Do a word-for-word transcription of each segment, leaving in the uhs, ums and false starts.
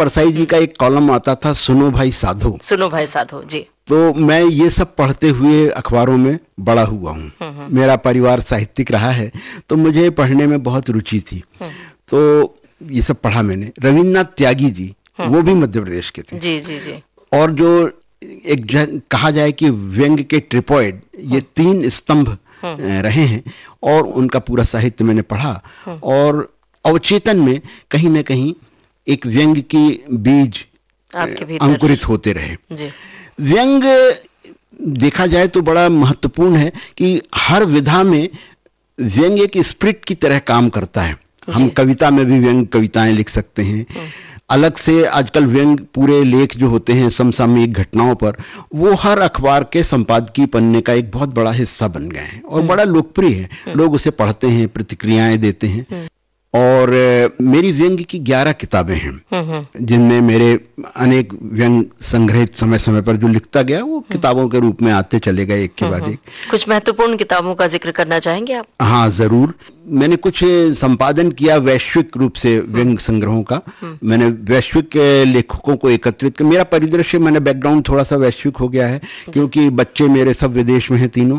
परसाई जी का एक कॉलम आता था, सुनो भाई साधो। सुनो भाई साधो जी। तो मैं ये सब पढ़ते हुए अखबारों में बड़ा हुआ हूँ। मेरा परिवार साहित्यिक रहा है, तो मुझे पढ़ने में बहुत रुचि थी। तो ये सब पढ़ा मैंने। रविन्द्रनाथ त्यागी जी, वो भी मध्य प्रदेश के थे। जी जी जी। और जो एक कहा जाए कि व्यंग के ट्रिपॉइड, ये तीन स्तंभ रहे हैं, और उनका पूरा साहित्य मैंने पढ़ा, और अवचेतन में कहीं ना कहीं एक व्यंग की बीज अंकुरित होते रहे। जी। व्यंग देखा जाए तो बड़ा महत्वपूर्ण है कि हर विधा में व्यंग एक स्प्रिट की तरह काम करता है। हम कविता में भी व्यंग कविताएं लिख सकते हैं। अलग से आजकल व्यंग पूरे लेख जो होते हैं समसामयिक घटनाओं पर, वो हर अखबार के संपादकीय पन्ने का एक बहुत बड़ा हिस्सा बन गए हैं और बड़ा लोकप्रिय है। लोग उसे पढ़ते हैं, प्रतिक्रियाएं देते हैं। और मेरी व्यंग की ग्यारह किताबें हैं, जिनमें मेरे अनेक व्यंग संग्रहित समय समय पर जो लिखता गया वो किताबों के रूप में आते चले गए, एक के बाद एक। कुछ महत्वपूर्ण किताबों का जिक्र करना चाहेंगे आप? हाँ जरूर। मैंने कुछ संपादन किया वैश्विक रूप से व्यंग संग्रहों का। मैंने वैश्विक लेखकों को एकत्रित किया। मेरा परिदृश्य, मैंने बैकग्राउंड थोड़ा सा वैश्विक हो गया है, क्योंकि बच्चे मेरे सब विदेश में हैं तीनों।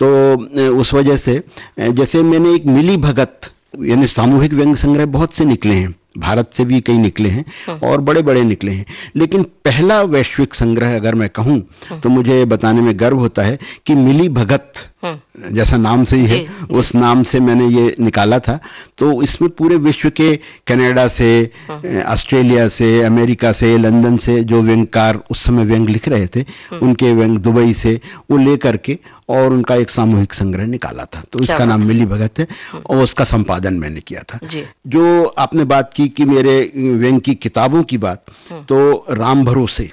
तो उस वजह से जैसे मैंने एक मिली भगत यानी सामूहिक व्यंग संग्रह बहुत से निकले हैं, भारत से भी कई निकले हैं और बड़े बड़े निकले हैं, लेकिन पहला वैश्विक संग्रह अगर मैं कहूं तो मुझे बताने में गर्व होता है कि मिली भगत जैसा नाम से ही है, उस नाम से मैंने ये निकाला था। तो इसमें पूरे विश्व के, कनाडा से, ऑस्ट्रेलिया से, अमेरिका से, लंदन से जो व्यंगकार उस समय व्यंग लिख रहे थे, उनके व्यंग दुबई से वो लेकर के और उनका एक सामूहिक संग्रह निकाला था। तो इसका नाम मिली भगत है और उसका संपादन मैंने किया था। जो आपने बात की कि मेरे व्यंग की किताबों की बात, तो राम भरोसे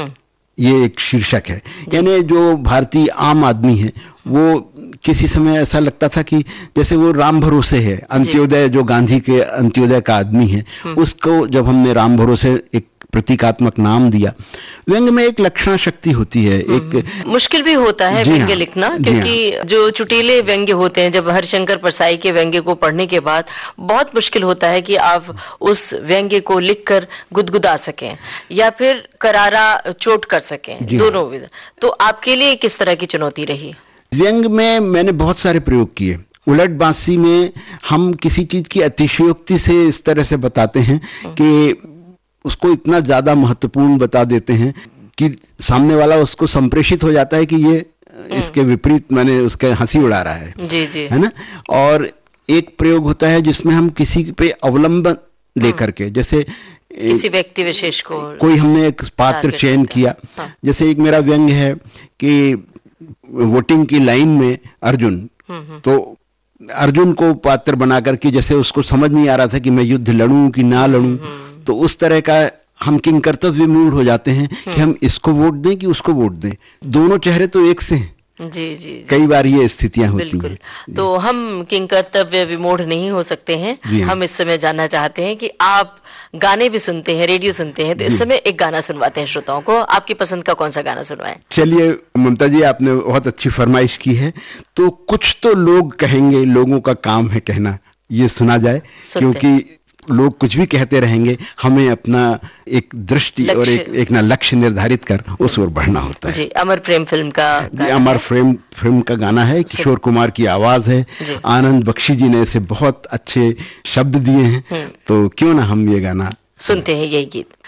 ये एक शीर्षक है। यानी जो भारतीय आम आदमी है वो किसी समय ऐसा लगता था कि जैसे वो राम भरोसे है, अंत्योदय जो गांधी के अंत्योदय का आदमी है, उसको जब हमने राम भरोसे एक प्रतीकात्मक नाम दिया। व्यंग में एक लक्षणा शक्ति होती है, एक मुश्किल भी होता है व्यंग हाँ, लिखना, क्योंकि हाँ। जो चुटीले व्यंग्य होते हैं, जब हरिशंकर परसाई के व्यंग्य को पढ़ने के बाद बहुत मुश्किल होता है कि आप उस व्यंग्य को लिखकर गुदगुदा सकें या फिर करारा चोट कर सकें, दोनों विध। तो आपके लिए किस तरह की चुनौती रही? व्यंग में मैंने बहुत सारे प्रयोग किए। उलट बांसी में हम किसी चीज की अतिशयोक्ति से इस तरह से बताते हैं कि उसको इतना ज्यादा महत्वपूर्ण बता देते हैं कि सामने वाला उसको संप्रेषित हो जाता है कि ये इसके विपरीत मैंने उसके हंसी उड़ा रहा है, जी जी, है ना। और एक प्रयोग होता है जिसमें हम किसी पे अवलंबन लेकर के, जैसे किसी व्यक्ति विशेष को कोई हमने एक पात्र चयन किया। हाँ। जैसे एक मेरा व्यंग है कि वोटिंग की लाइन में अर्जुन, तो अर्जुन को पात्र बनाकर के जैसे उसको समझ नहीं आ रहा था कि मैं युद्ध लड़ूं कि ना लड़ूं, तो उस तरह का हम किंग कर्तव्य विमूढ़ हो जाते हैं कि हम इसको वोट दें कि उसको वोट दें। दोनों चेहरे तो एक से हैं। जी, जी जी कई बार ये स्थितियां होती हैं। तो हम किंग कर्तव्य विमूढ़ नहीं हो सकते हैं। हम इस समय जानना चाहते हैं कि आप गाने भी सुनते हैं, रेडियो सुनते हैं, तो इस समय एक गाना सुनवाते हैं श्रोताओं को। आपकी पसंद का कौन सा गाना सुनवाएं? चलिए ममता जी, आपने बहुत अच्छी फरमाइश की है, तो कुछ तो लोग कहेंगे, लोगों का काम है कहना, ये सुना जाए। क्योंकि लोग कुछ भी कहते रहेंगे, हमें अपना एक दृष्टि और एक एक ना लक्ष्य निर्धारित कर उस ओर बढ़ना होता है। जी, अमर प्रेम फिल्म का गाना अमर प्रेम फिल्म का गाना है, किशोर कुमार की आवाज है, आनंद बख्शी जी ने इसे बहुत अच्छे शब्द दिए हैं, तो क्यों ना हम ये गाना सुनते हैं, यही गीत।